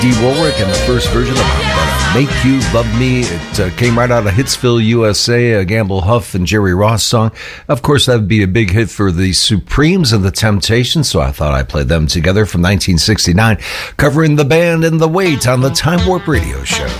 Dee Warwick and the first version of I'm Gonna Make You Love Me. It came right out of Hitsville, USA, a Gamble Huff and Jerry Ross song. Of course, that would be a big hit for the Supremes and the Temptations, so I thought I'd play them together from 1969, covering the band and the weight on the Time Warp Radio Show.